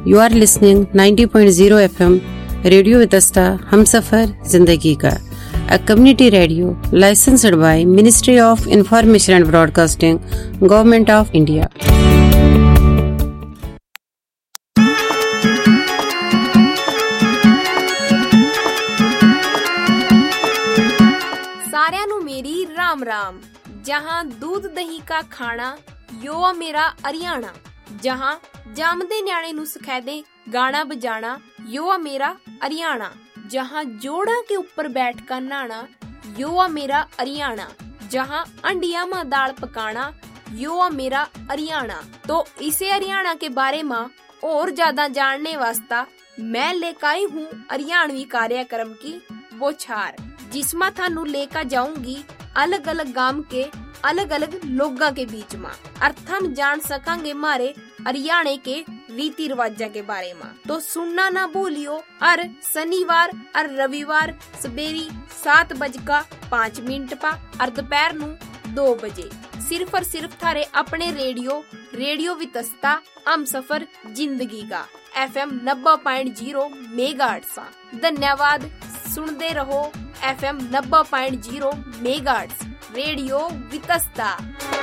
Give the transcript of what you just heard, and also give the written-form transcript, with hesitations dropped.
You are listening 90.0 FM radio Vitasta Humsafar जिंदगी का, a community radio licensed by Ministry of Information and Broadcasting, Government of India. ਸਾਰਿਆਂ ਨੂੰ ਮੇਰੀ ਰਾਮ ਰਾਮ। ਜਹਾਂ दूध ਦਹੀਂ का ਖਾਣਾ ਯੋ ਆ ਮੇਰਾ ਹਰਿਆਣਾ। जहाँ जामदे न्याणे नू सिखादे गाना बजाना यो आ मेरा हरियाणा। जहाँ जोड़ा के ऊपर बैठ कर नहाना यो आ मेरा हरियाणा। जहाँ अंडिया में दाल पकाना यो आ मेरा हरियाणा। तो इसे हरियाणा के बारे में और ज्यादा जानने वास्ता मैं लेकर आई हूँ हरियाणवी कार्यक्रम की बौछार, जिसमें थानू लेकर जाऊंगी अलग अलग गांव के अलग अलग लोगों के बीच में, और हम जान सकांगे मारे हरियाणा के रीति रिवाजा के बारे में। तो सुनना ना भूलियो। और शनिवार और रविवार सवेरी 7:05 पा और दोपहर नू 2 बजे सिर्फ और सिर्फ थारे अपने रेडियो वितस्ता हमसफर जिंदगी का FM 90.0 मेगाहर्ट्ज़। धन्यवाद। सुनते रहो FM 90.0 मेगाहर्ट्ज़ रेडियो वितस्ता।